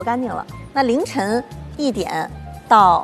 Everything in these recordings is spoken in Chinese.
干净了。那凌晨1点到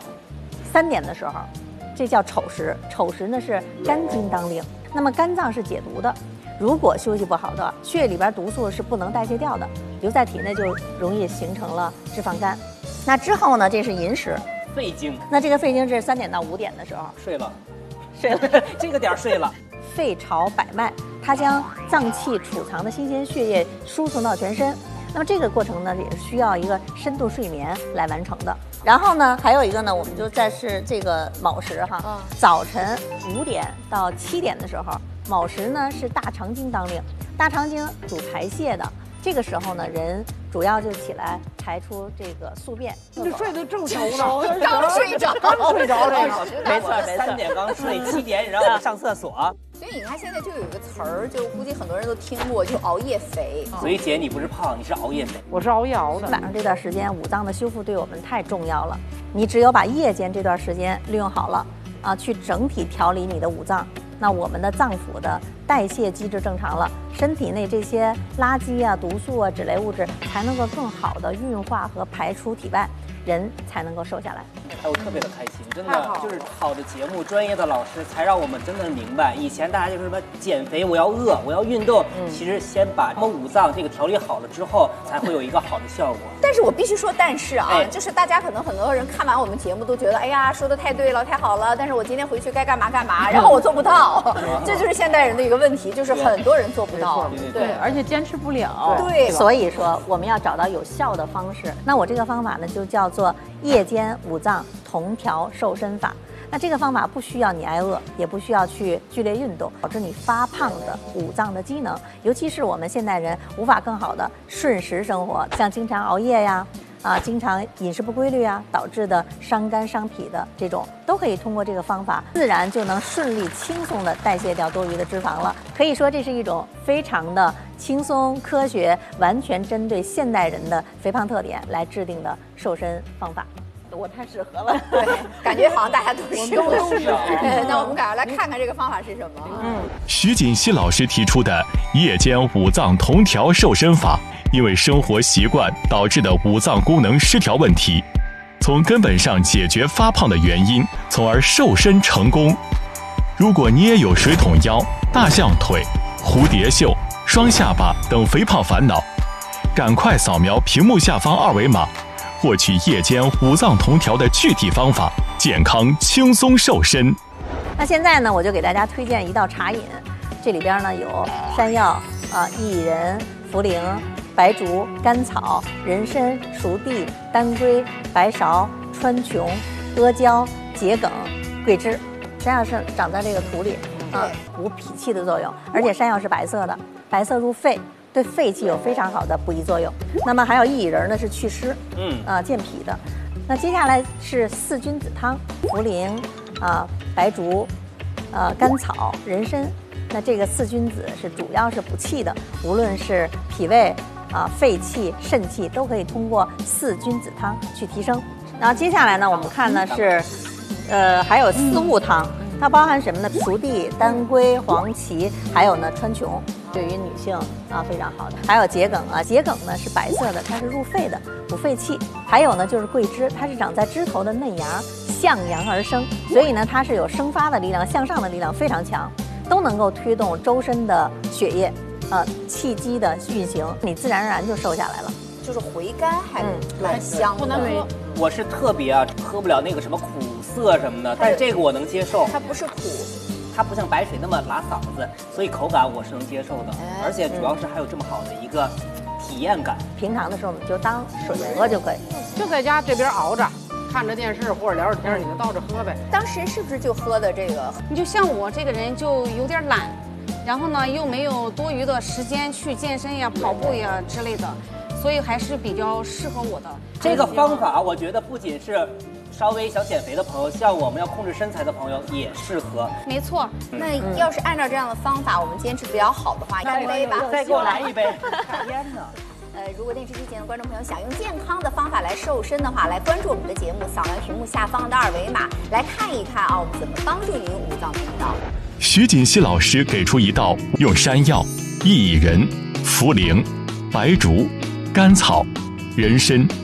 3点的时候，这叫丑时。丑时呢是肝经当令，那么肝脏是解毒的，如果休息不好的，血液里边毒素是不能代谢掉的，留在体内就容易形成了脂肪肝。那之后呢，这是寅时， 肺经。 那这个肺经是3点到5点的时候睡了， 这个点睡了。 肺朝百脉，它将脏器储藏的新鲜血液输送到全身。那么这个过程呢，也是需要一个深度睡眠来完成的。然后呢，还有一个呢，我们就在是这个卯时哈，早晨5点到7点的时候，卯时呢是大肠经当令，大肠经主排泄的。这个时候呢，人主要就起来排出这个宿便。 你睡得正熟呢， 刚睡着， 没错 3点刚睡，7点让我上厕所。 所以你看，现在就有一个词儿，就估计很多人都听过，就熬夜肥。 所以姐，你不是胖，你是熬夜肥。 我是熬夜熬的。 晚上这段时间，五脏的修复对我们太重要了。你只有把夜间这段时间利用好了啊，去整体调理你的五脏，那我们的脏腑的代谢机制正常了，身体内这些垃圾啊、毒素啊、脂类物质才能够更好的运化和排出体外，人才能够瘦下来。 我特别的开心，真的就是好的节目，专业的老师才让我们真的明白，以前大家就是什么减肥，我要饿，我要运动，其实先把我们五脏这个调理好了之后，才会有一个好的效果。 但是我必须说，但是啊，就是大家可能很多人看完我们节目都觉得，哎呀，说的太对了，太好了，但是我今天回去该干嘛干嘛，然后我做不到，这就是现代人的一个问题，就是很多人做不到， 对，而且坚持不了。 对， 所以说我们要找到有效的方式。那我这个方法呢，就叫做夜间五脏同调瘦身法。那这个方法不需要你挨饿，也不需要去剧烈运动，导致你发胖的五脏的机能，尤其是我们现代人无法更好的顺时生活，像经常熬夜呀。经常饮食不规律啊，导致的伤肝伤脾的这种，都可以通过这个方法，自然就能顺利轻松的代谢掉多余的脂肪了。可以说这是一种非常的轻松、科学，完全针对现代人的肥胖特点来制定的瘦身方法。我太适合了， 对，感觉好像大家都是。那我们赶快来看看这个方法是什么。 徐锦熙老师提出的夜间五脏同调瘦身法，因为生活习惯导致的五脏功能失调问题，从根本上解决发胖的原因，从而瘦身成功。如果你也有水桶腰、大象腿、蝴蝶袖、双下巴等肥胖烦恼，赶快扫描屏幕下方2维码，获取夜间五脏同调的具体方法，健康轻松瘦身。 那现在呢，我就给大家推荐一道茶饮，这里边呢有山药、薏仁、茯苓、白术、甘草、人参、熟地、当归、白芍、川穹、阿胶、桔梗、桂枝。山药是长在这个土里补脾气的作用，而且山药是白色的，白色入肺，对肺气有非常好的补益作用。那么还有薏仁呢，是祛湿，健脾的。那接下来是4君子汤，茯苓白术、甘草、人参。那这个4君子是主要是补气的，无论是脾胃肺气、肾气都可以通过4君子汤去提升。然后接下来呢，我们看呢是还有4物汤。它包含什么呢？熟地、当归、黄芪，还有呢川穹，对于女性非常好的。还有桔梗桔梗呢是白色的，它是入肺的，补肺气。还有呢就是桂枝，它是长在枝头的嫩芽，向阳而生，所以呢它是有生发的力量，向上的力量非常强，都能够推动周身的血液气机的运行，你自然而然就瘦下来了。 就是回甘还蛮香的， 不能喝。 我是特别喝不了那个什么苦涩什么的，但是这个我能接受。 它不是苦， 它不像白水那么拉嗓子，所以口感我是能接受的。而且主要是还有这么好的一个体验感。 平常的时候我们就当水喝就可以， 就在家这边熬着，看着电视或者聊着天，你就倒着喝呗。 当时是不是就喝的这个？ 你就像我这个人就有点懒，然后呢又没有多余的时间去健身呀、跑步呀之类的。所以还是比较适合我的这个方法，我觉得不仅是稍微想减肥的朋友，像我们要控制身材的朋友也适合。 没错。 那要是按照这样的方法，我们坚持比较好的话，干杯吧！ 再给我来一杯。天哪！ 如果电视机前的观众朋友想用健康的方法来瘦身的话，来关注我们的节目，扫描屏幕下方的2维码，来看一看我们怎么帮助您五脏同调。 徐锦熙老师给出一道用山药、薏仁、茯苓、白术、甘草、人参、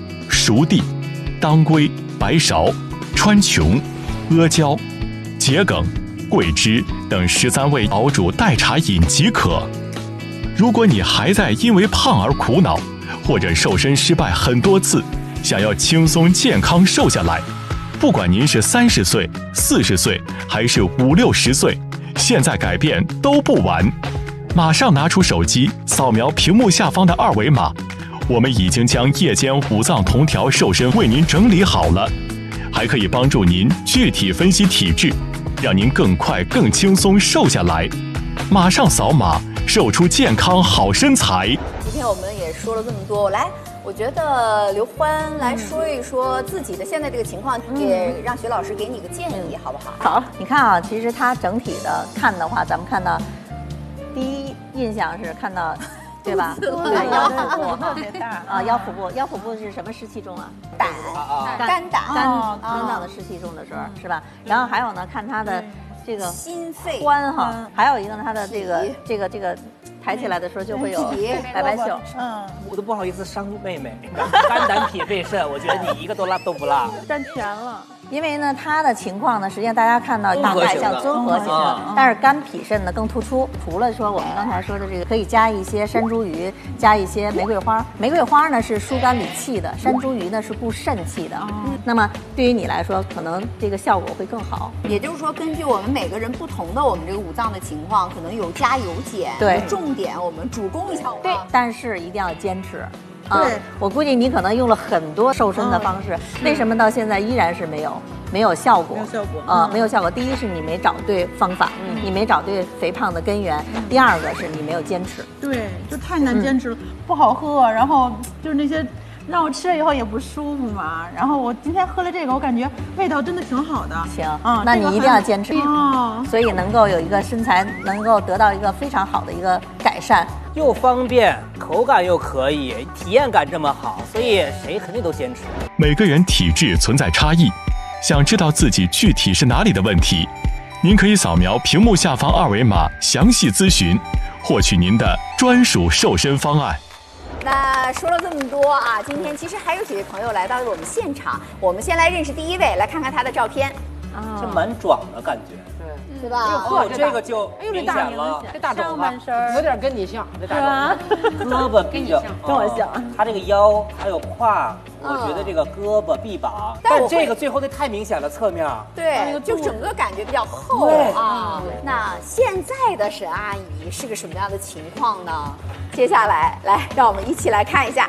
熟地、当归、白芍、川穹、阿胶、桔梗、桂枝等13味熬煮代茶饮即可。如果你还在因为胖而苦恼，或者瘦身失败很多次，想要轻松健康瘦下来，不管您是30岁、40岁还是50、60岁，现在改变都不晚。马上拿出手机，扫描屏幕下方的2维码，我们已经将夜间5脏同调瘦身为您整理好了，还可以帮助您具体分析体质，让您更快更轻松瘦下来。马上扫码，瘦出健康好身材。 今天我们也说了这么多，我觉得刘欢来说一说自己的现在这个情况，也让徐老师给你个建议，好不好？ 好，你看啊，其实它整体的看的话，咱们看到第一印象是看到，对吧？腰腹部特别大啊，腰腹部是什么湿气重啊？ 肝胆的湿气重的时候是吧？然后还有呢，看它的这个心肺髋哈，还有一个呢，它的这个抬起来的时候就会有白袖。 我都不好意思伤妹妹，肝胆脾肺肾，我觉得你一个都不落， 占全了。因为呢，它的情况呢，实际上大家看到大概像综合型的，但是肝脾肾呢更突出。除了说我们刚才说的这个，可以加一些山茱萸，加一些玫瑰花。玫瑰花呢是疏肝理气的，山茱萸呢是固肾气的。那么对于你来说，可能这个效果会更好。 也就是说，根据我们每个人不同的我们这个5脏的情况，可能有加有减， 对， 重点我们主攻一下。 对，但是一定要坚持。对，我估计你可能用了很多瘦身的方式，为什么到现在依然是没有效果？没有效果。第一是你没找对方法，你没找对肥胖的根源；第二个是你没有坚持。 对，就太难坚持了，不好喝，然后就是那些让我吃了以后也不舒服嘛。然后我今天喝了这个，我感觉味道真的挺好的。 行，那你一定要坚持，所以能够有一个身材，能够得到一个非常好的一个改善。 又方便，口感又可以，体验感这么好，所以谁肯定都坚持。 每个人体质存在差异，想知道自己具体是哪里的问题，您可以扫描屏幕下方2维码详细咨询，获取您的专属瘦身方案。 那说了这么多啊，今天其实还有几位朋友来到了我们现场，我们先来认识第一位，来看看他的照片。 这蛮壮的感觉。 对吧？ 这个就明显了， 这大肘子有点跟你像，这大肘子，胳膊比较跟我像。 他这个腰还有胯，我觉得这个胳膊臂膀，但这个最后那太明显了，侧面。 对，就整个感觉比较厚啊。那现在的沈阿姨是个什么样的情况呢？接下来，让我们一起来看一下。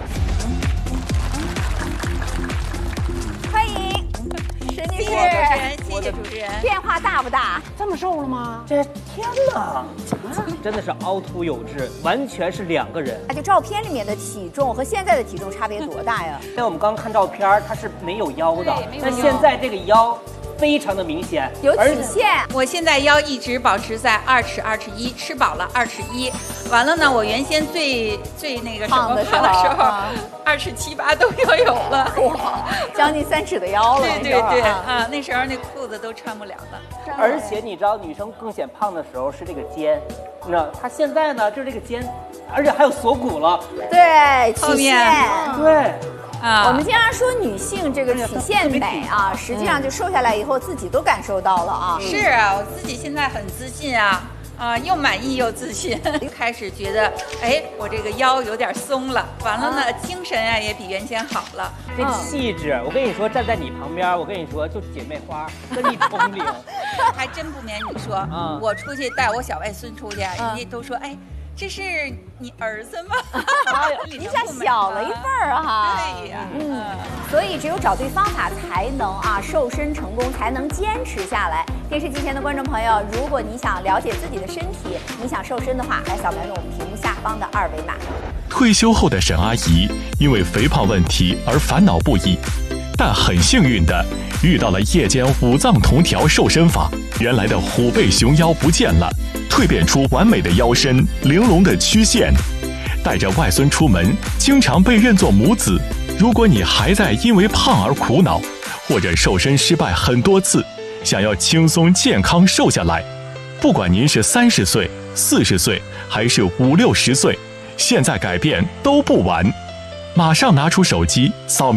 欢迎沈女士， 谢谢主持人。 变化大不大？ 这么瘦了吗？ 这天哪，真的是凹凸有致，完全是2个人。 就照片里面的体重和现在的体重差别多大呀？ 因为我们刚看照片，它是没有腰的，但现在这个腰非常的明显， 有曲线。 我现在腰一直保持在2尺21，吃饱了2尺1。完了呢，我原先最那个什么胖的时候，2尺7、8都要有了， 哇，将近3尺的腰了。 对啊，那时候那裤子都穿不了了。 而且你知道，女生更显胖的时候是这个肩，你知道，她现在呢就是这个肩，而且还有锁骨了。 对，曲线。 对。 我们经常说女性这个曲线美啊，实际上就瘦下来以后自己都感受到了啊。 是啊，我自己现在很自信啊。又满意又自信，开始觉得，哎，我这个腰有点松了，完了呢，精神啊也比原先好了。 这气质，我跟你说，站在你旁边，我跟你说，就姐妹花，跟你同龄。 还真不瞒你说，我出去带我小外孙出去，人家都说，哎。这是你儿子吗？ 一下小了一份儿哈。 对呀， 所以只有找对方法才能瘦身成功，才能坚持下来。电视机前的观众朋友，如果你想了解自己的身体，你想瘦身的话，来扫描我们屏幕下方的2维码。 退休后的沈阿姨因为肥胖问题而烦恼不已，但很幸运的遇到了夜间5脏同调瘦身法，原来的虎背熊腰不见了，蜕变出完美的腰身、玲珑的曲线。带着外孙出门，经常被认作母子。如果你还在因为胖而苦恼，或者瘦身失败很多次，想要轻松健康瘦下来，不管您是30岁、40岁还是50、60岁，现在改变都不晚。马上拿出手机扫描